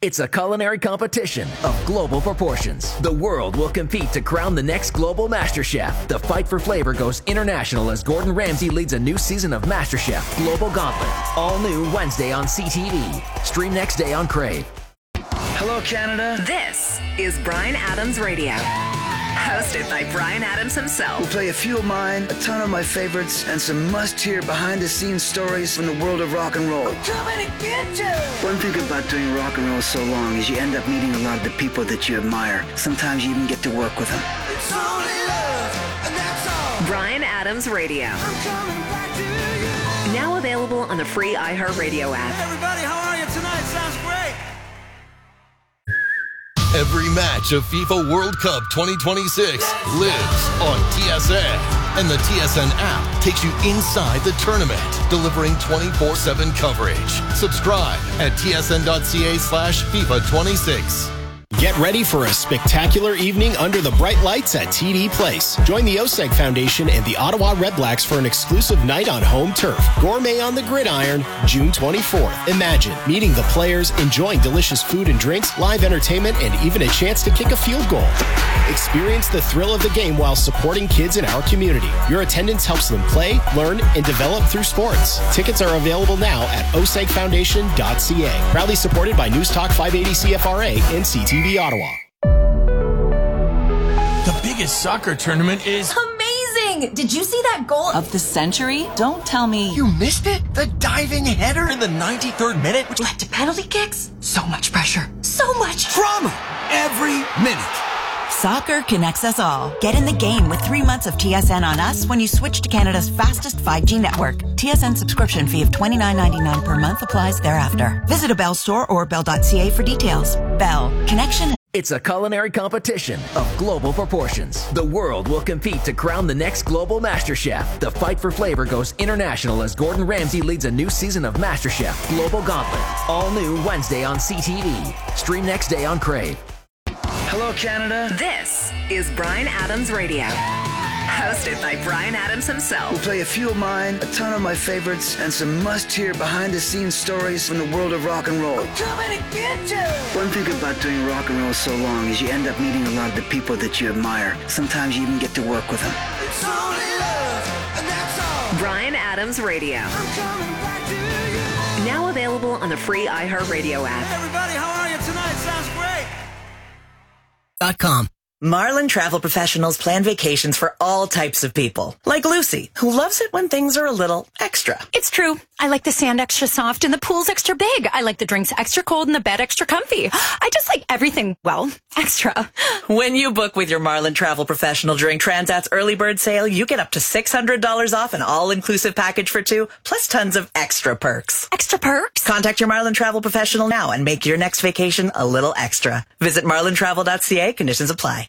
It's a culinary competition of global proportions. The world will compete to crown the next global Master Chef. The fight for flavor goes international as Gordon Ramsay leads a new season of Master Chef Global Gauntlet. All new Wednesday on CTV. Stream next day on Crave. Hello, Canada. This is Bryan Adams Radio. Hosted by Bryan Adams himself. We'll play a few of mine, a ton of my favorites, and some must-hear behind-the-scenes stories from the world of rock and roll. I'm coming to get you! One thing about doing rock and roll so long is you end up meeting a lot of the people that you admire. Sometimes you even get to work with them. It's only love, and that's all. Bryan Adams Radio. I'm coming back to you. Now available on the free iHeartRadio app. Hey everybody, how are you tonight? Sounds great. Every match of FIFA World Cup 2026 lives on TSN. And the TSN app takes you inside the tournament, delivering 24/7 coverage. Subscribe at tsn.ca/FIFA26. Get ready for a spectacular evening under the bright lights at TD Place. Join the OSEG Foundation and the Ottawa Redblacks for an exclusive night on home turf. Gourmet on the Gridiron, June 24th. Imagine meeting the players, enjoying delicious food and drinks, live entertainment, and even a chance to kick a field goal. Experience the thrill of the game while supporting kids in our community. Your attendance helps them play, learn, and develop through sports. Tickets are available now at osegfoundation.ca. Proudly supported by News Talk 580 CFRA and CTV Ottawa. The biggest soccer tournament is amazing! Did you see that goal of the century? Don't tell me You missed it? The diving header in the 93rd minute, which led to penalty kicks? So much pressure. So much drama every minute. Soccer connects us all. Get in the game with 3 months of TSN on us when you switch to Canada's fastest 5G network. TSN subscription fee of $29.99 per month applies thereafter. Visit a Bell store or bell.ca for details. Bell. Connection. It's a culinary competition of global proportions. The world will compete to crown the next global Master Chef. The fight for flavor goes international as Gordon Ramsay leads a new season of Master Chef Global Gauntlet. All new Wednesday on CTV. Stream next day on Crave. Hello, Canada. This is Bryan Adams Radio. Hosted by Bryan Adams himself. We'll play a few of mine, a ton of my favorites, and some must-hear behind-the-scenes stories from the world of rock and roll. I'm coming to get you! One thing about doing rock and roll so long is you end up meeting a lot of the people that you admire. Sometimes you even get to work with them. It's only love, and that's all. Bryan Adams Radio. I'm coming back to you. Now available on the free iHeartRadio app. Hey everybody, how are you tonight? Sounds great. .com. Marlin Travel Professionals plan vacations for all types of people. Like Lucy, who loves it when things are a little extra. It's true. I like the sand extra soft and the pool's extra big. I like the drinks extra cold and the bed extra comfy. I just like everything, well, extra. When you book with your Marlin Travel Professional during Transat's early bird sale, you get up to $600 off an all-inclusive package for two, plus tons of extra perks. Extra perks? Contact your Marlin Travel Professional now and make your next vacation a little extra. Visit marlintravel.ca. Conditions apply.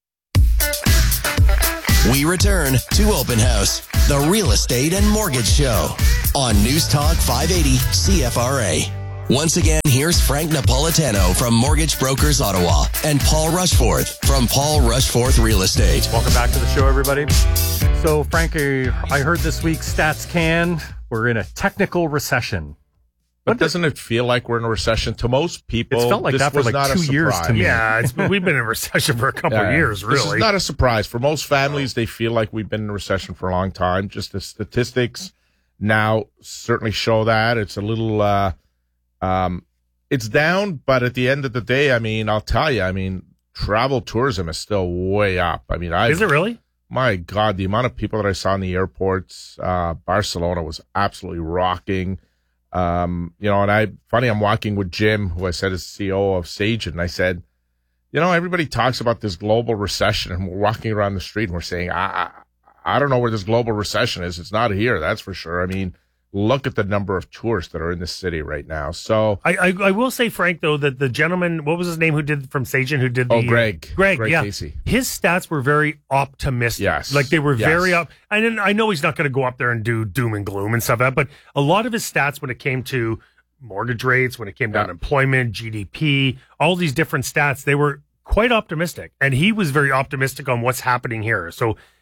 We return to Open House, the real estate and mortgage show on News Talk 580 CFRA. Once again, here's Frank Napolitano from Mortgage Brokers Ottawa and Paul Rushforth from Paul Rushforth Real Estate. Welcome back to the show, everybody. So, Frank, I heard this week StatsCan, we're in a technical recession. But doesn't it feel like we're in a recession to most people? It's felt like that for like 2 years to me. Yeah, we've been in a recession for a couple of years, really. This is not a surprise. For most families, they feel like we've been in a recession for a long time. Just the statistics now certainly show that. It's a little, it's down, but at the end of the day, I mean, I'll tell you, I mean, travel tourism is still way up. I mean, is it really? My God, the amount of people that I saw in the airports, Barcelona was absolutely rocking. And I'm walking with Jim, who I said is CEO of Sagen, and I said, everybody talks about this global recession, and we're walking around the street and we're saying, I don't know where this global recession is. It's not here, that's for sure. I mean, look at the number of tourists that are in the city right now. So I will say, Frank, though, that the gentleman, what was his name, who did from Sagen, who did the... Greg, yeah. Casey. His stats were very optimistic. Yes. Like, they were very up. And I know he's not going to go up there and do doom and gloom and stuff like that, but a lot of his stats when it came to mortgage rates, when it came down to employment, GDP, all these different stats, they were quite optimistic. And he was very optimistic on what's happening here. So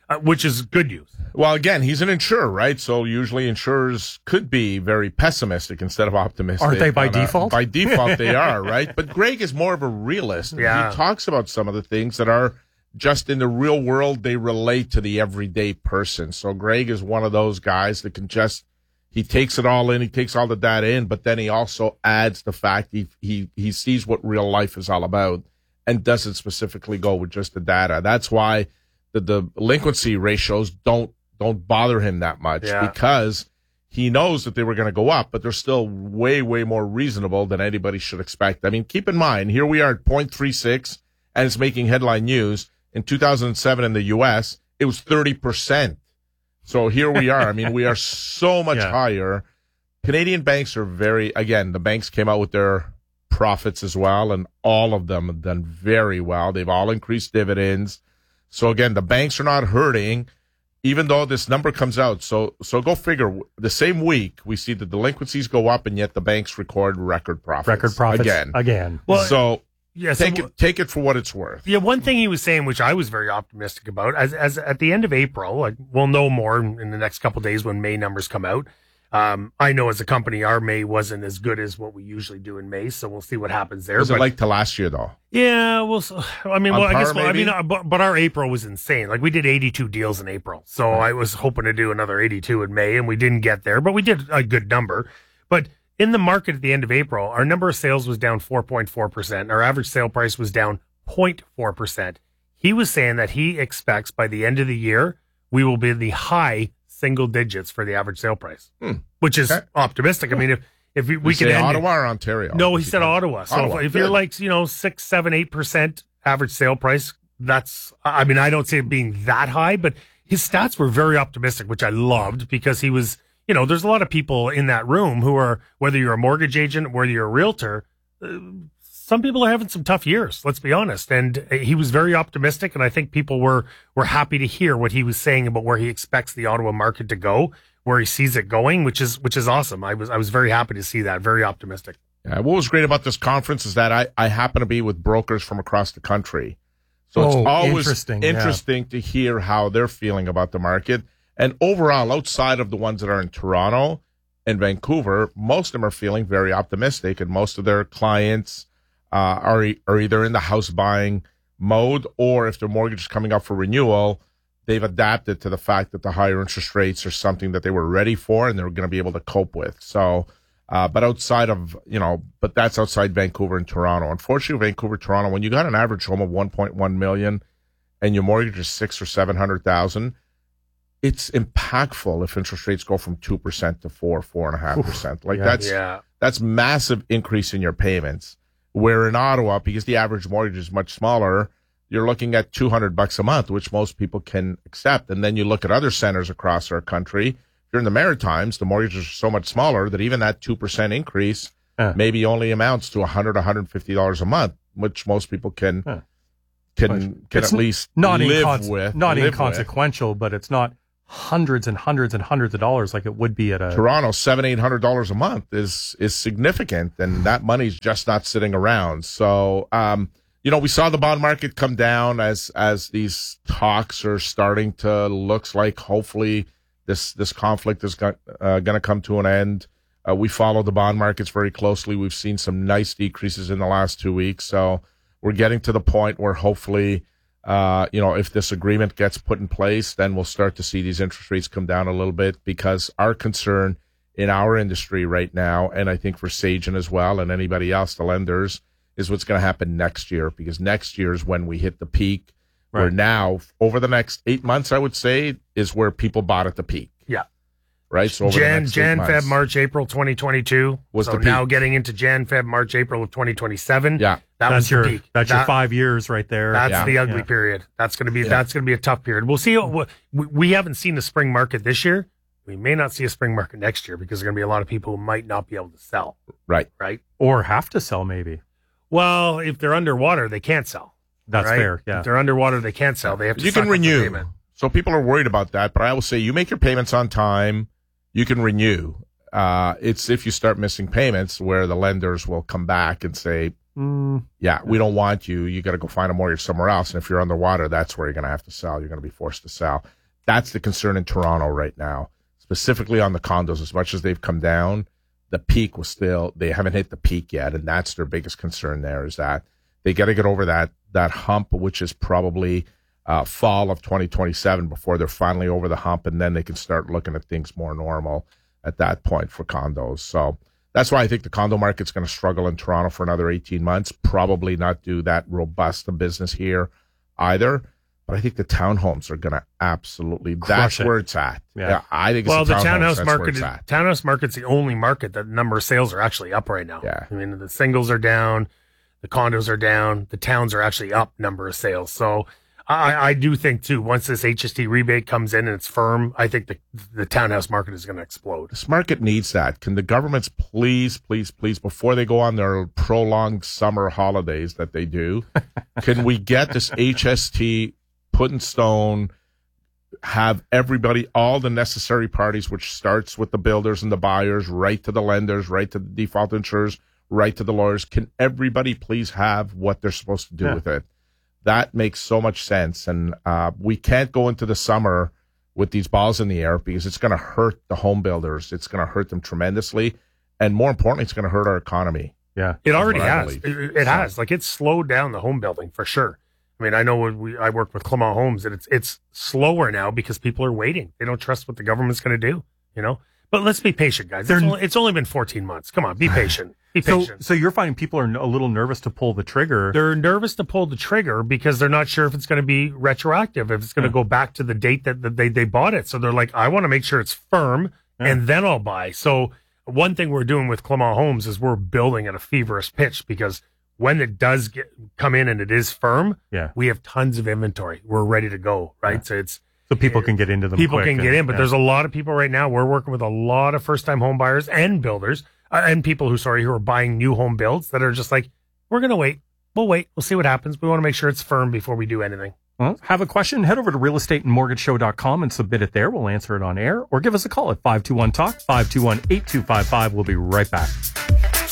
which is good news. Well, again, he's an insurer, right? So usually insurers could be very pessimistic instead of optimistic. Aren't they by default? By default, they are, right? But Greg is more of a realist. Yeah. He talks about some of the things that are just in the real world, they relate to the everyday person. So Greg is one of those guys that can just, he takes it all in, he takes all the data in, but then he also adds the fact he sees what real life is all about and doesn't specifically go with just the data. That's why the delinquency ratios don't bother him that much, because he knows that they were going to go up, but they're still way, way more reasonable than anybody should expect. I mean, keep in mind, here we are at 0.36, and it's making headline news. In 2007 in the U.S., it was 30%. So here we are. I mean, we are so much higher. Canadian banks are again, the banks came out with their profits as well, and all of them have done very well. They've all increased dividends. So again, the banks are not hurting, even though this number comes out. So go figure. The same week, we see the delinquencies go up, and yet the banks record record profits. Again. Well, so yeah, take it for what it's worth. Yeah, one thing he was saying, which I was very optimistic about, as at the end of April, we'll know more in the next couple of days when May numbers come out. I know as a company, our May wasn't as good as what we usually do in May, so we'll see what happens there. Was it like to last year, though? Yeah, but our April was insane. Like, we did 82 deals in April, so I was hoping to do another 82 in May, and we didn't get there, but we did a good number. But in the market at the end of April, our number of sales was down 4.4%. Our average sale price was down 0.4%. He was saying that he expects by the end of the year, we will be in the high single digits for the average sale price, which is optimistic. I mean, if we can end Ottawa or Ontario? No, he said Ottawa. So if you're like, 6, 7, 8% average sale price, that's, I mean, I don't see it being that high, but his stats were very optimistic, which I loved, because he was, there's a lot of people in that room who are, whether you're a mortgage agent, whether you're a realtor, some people are having some tough years, let's be honest. And he was very optimistic, and I think people were happy to hear what he was saying about where he expects the Ottawa market to go, where he sees it going, which is awesome. I was very happy to see that, very optimistic. Yeah, what was great about this conference is that I happen to be with brokers from across the country. So it's always interesting to hear how they're feeling about the market. And overall, outside of the ones that are in Toronto and Vancouver, most of them are feeling very optimistic, and most of their clients are either in the house buying mode, or if their mortgage is coming up for renewal, they've adapted to the fact that the higher interest rates are something that they were ready for and they're going to be able to cope with. So, but outside of, but that's outside Vancouver and Toronto. Unfortunately, Vancouver, Toronto, when you got an average home of 1.1 million and your mortgage is 600,000 or 700,000, it's impactful if interest rates go from 2% to 4.5%. Like that's massive increase in your payments. Where in Ottawa, because the average mortgage is much smaller, you're looking at $200 a month, which most people can accept. And then you look at other centers across our country. If you're in the Maritimes, the mortgages are so much smaller that even that 2% increase maybe only amounts to $100, $150 a month, which most people can at least live with. Not inconsequential, but it's not hundreds and hundreds and hundreds of dollars like it would be at a Toronto. $700-800 a month is significant, and that money's just not sitting around. So we saw the bond market come down as these talks are starting to looks like hopefully this conflict is going to come to an end. We follow the bond markets very closely. We've seen some nice decreases in the last 2 weeks, so we're getting to the point where hopefully if this agreement gets put in place, then we'll start to see these interest rates come down a little bit, because our concern in our industry right now, and I think for Sagen as well and anybody else, the lenders, is what's going to happen next year, because next year is when we hit the peak. Right. Where now, over the next 8 months, I would say, is where people bought at the peak. Yeah. Right? So over Jan, the next 8 months, Feb, March, April 2022. Was so the peak. Now getting into Jan, Feb, March, April of 2027. Yeah. That's your peak. That's your 5 years right there. That's the ugly period. That's going to be a tough period. We'll see. We haven't seen the spring market this year. We may not see a spring market next year, because there's going to be a lot of people who might not be able to sell. Right. Or have to sell, maybe. Well, if they're underwater, they can't sell. That's fair. Yeah. If they're underwater, they can't sell. They have to. You can renew. So people are worried about that, but I will say you make your payments on time. You can renew. It's if you start missing payments where the lenders will come back and say, we don't want you. You got to go find a mortgage somewhere else. And if you're underwater, that's where you're going to have to sell. You're going to be forced to sell. That's the concern in Toronto right now, specifically on the condos. As much as they've come down, the peak was still, they haven't hit the peak yet. And that's their biggest concern there, is that they got to get over that hump, which is probably fall of 2027 before they're finally over the hump. And then they can start looking at things more normal at that point for condos. So that's why I think the condo market's going to struggle in Toronto for another 18 months, probably not do that robust a business here either. But I think the townhomes are going to absolutely, that's where it's at. Yeah, I think it's the townhouse market. Townhouse market's the only market that number of sales are actually up right now. Yeah. I mean, the singles are down, the condos are down, the towns are actually up number of sales. So I do think, too, once this HST rebate comes in and it's firm, I think the townhouse market is going to explode. This market needs that. Can the governments please, before they go on their prolonged summer holidays that they do, can we get this HST put in stone, have everybody, all the necessary parties, which starts with the builders and the buyers, right to the lenders, right to the default insurers, right to the lawyers. Can everybody please have what they're supposed to do with it? That makes so much sense. And we can't go into the summer with these balls in the air, because it's going to hurt the home builders. It's going to hurt them tremendously. And more importantly, it's going to hurt our economy. Yeah. It already has. It has. Like, it's slowed down the home building for sure. I mean, I know I work with Clement Homes, and it's slower now because people are waiting. They don't trust what the government's going to do, you know? But let's be patient, guys. It's only been 14 months. Come on, be patient. Be patient. So you're finding people are a little nervous to pull the trigger. They're nervous to pull the trigger because they're not sure if it's going to be retroactive, if it's going to go back to the date that they bought it. So they're like, I want to make sure it's firm, and then I'll buy. So one thing we're doing with Clement Homes is we're building at a feverish pitch, because when it does come in and it is firm, we have tons of inventory. We're ready to go, right? So people can get into them. People can get in, but there's a lot of people right now. We're working with a lot of first-time home buyers and builders and people who are buying new home builds that are just like, we're going to wait. We'll wait. We'll see what happens. We want to make sure it's firm before we do anything. Well, have a question? Head over to realestateandmortgageshow.com and submit it there. We'll answer it on air, or give us a call at 521-TALK, 521-8255. We'll be right back.